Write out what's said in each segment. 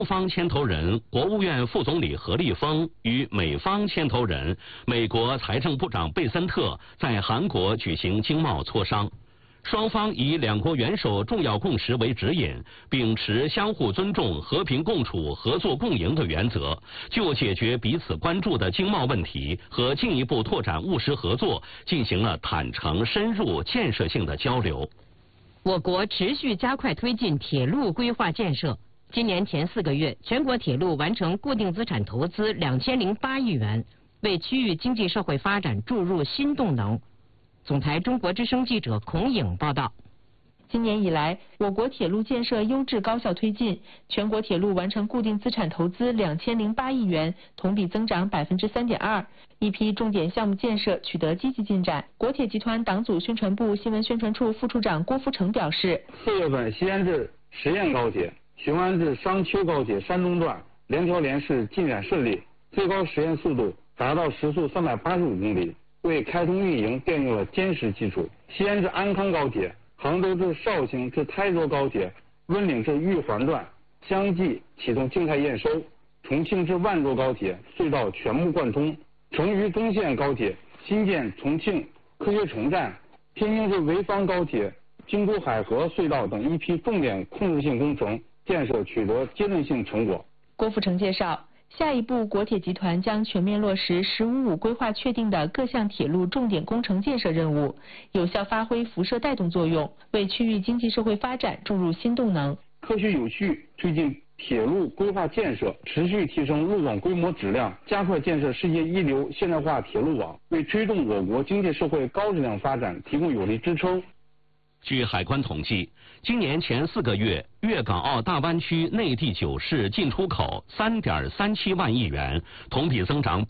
中方牵头人国务院副总理何立峰与美方牵头人美国财政部长贝森特在韩国举行经贸磋商。双方以两国元首重要共识为指引，秉持相互尊重、和平共处、合作共赢的原则，就解决彼此关注的经贸问题和进一步拓展务实合作进行了坦诚、深入、建设性的交流。 我国持续加快推进铁路规划建设。今年前4个月，全国铁路完成固定资产投资2008亿元，为区域经济社会发展注入新动能。总台中国之声记者孔颖报道。 今年以来，我国铁路建设优质高效推进，全国铁路完成固定资产投资2008亿元，同比增长3.2%。一批重点项目建设取得积极进展。国铁集团党组宣传部新闻宣传处副处长郭富成表示 ，4月份西安至十堰高铁、雄安至商丘高铁山东段2条连试进展顺利，最高实现速度达到时速385公里，为开通运营奠定了坚实基础。西安至安康高铁、杭州至绍兴至台州高铁、温岭至玉环段相继启动静态验收，重庆至万州高铁隧道全部贯通，成渝中线高铁新建重庆科学城站、天津至潍坊高铁、京珠海河隧道等一批重点控制性工程建设取得阶段性成果。 郭富成介绍，下一步国铁集团将全面落实“十五五”规划确定的各项铁路重点工程建设任务，有效发挥辐射带动作用，为区域经济社会发展注入新动能。 科学有序推进铁路规划建设，持续提升路网规模质量，加快建设世界一流现代化铁路网，为推动我国经济社会高质量发展提供有力支撑。 据海关统计，今年前4个月，粤港澳大湾区内地9市进出口3.37万亿元，同比增长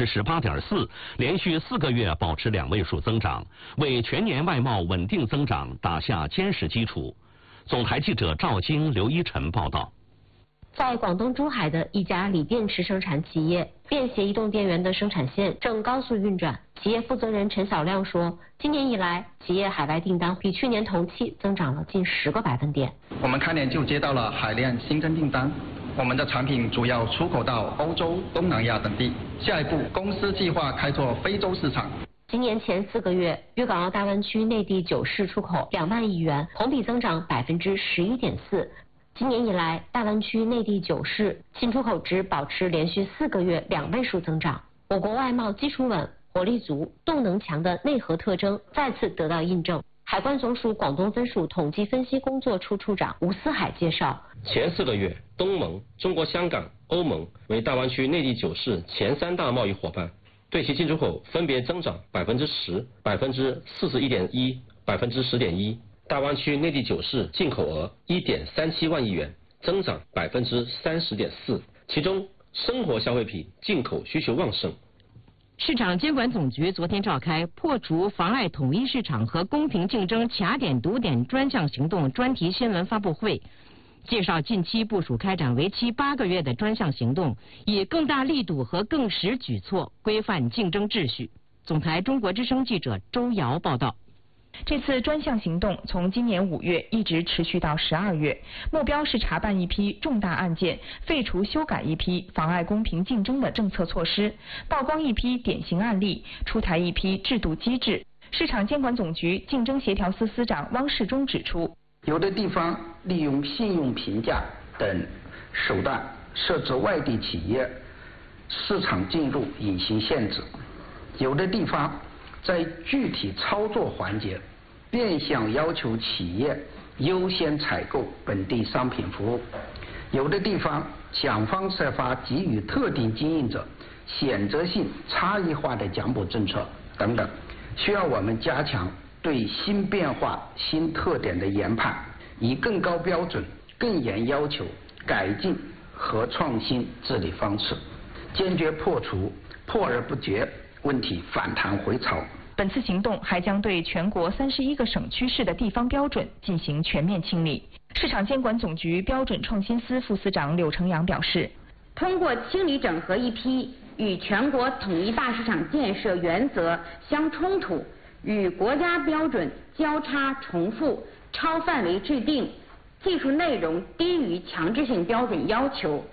18.4%，连续4个月保持2位数增长，为全年外贸稳定增长打下坚实基础。总台记者赵晶、刘一晨报道。 在广东珠海的一家锂电池生产企业，便携移动电源的生产线正高速运转。企业负责人陈晓亮说，今年以来，企业海外订单比去年同期增长了近10个百分点。 我们开年就接到了海量新增订单，我们的产品主要出口到欧洲、东南亚等地。下一步，公司计划开拓非洲市场。 今年前4个月，粤港澳大湾区内地9市出口2万亿元，同比增长11.4%。今年以来，大湾区内地9市进出口值保持连续4个月2位数增长。我国外贸基础稳、活力足、动能强的内核特征再次得到印证。海关总署广东分署统计分析工作处处长吴思海介绍， 前4个月，东盟、中国香港、欧盟为大湾区内地9市前3大贸易伙伴，对其进出口分别增长10%、41.1%、10.1%。大湾区内地9市进口额1.37万亿元，增长30.4%，其中生活消费品进口需求旺盛。 市场监管总局昨天召开破除妨碍统一市场和公平竞争卡点堵点专项行动专题新闻发布会，介绍近期部署开展为期8个月的专项行动，以更大力度和更实举措规范竞争秩序。总台中国之声记者周瑶报道。 这次专项行动从今年5月一直持续到12月，目标是查办一批重大案件，废除修改一批妨碍公平竞争的政策措施，曝光一批典型案例，出台一批制度机制。市场监管总局竞争协调司司长汪世忠指出， 有的地方利用信用评价等手段设置外地企业市场进入隐形限制，有的地方在具体操作环节变相要求企业优先采购本地商品服务，有的地方想方设法给予特定经营者选择性差异化的奖补政策等等，需要我们加强对新变化新特点的研判，以更高标准更严要求改进和创新治理方式，坚决破除破而不决问题反弹回潮。 本次行动还将对全国31个省区市的地方标准进行全面清理。市场监管总局标准创新司副司长柳成阳表示， 通过清理整合一批与全国统一大市场建设原则相冲突、与国家标准交叉重复、超范围制定、技术内容低于强制性标准要求、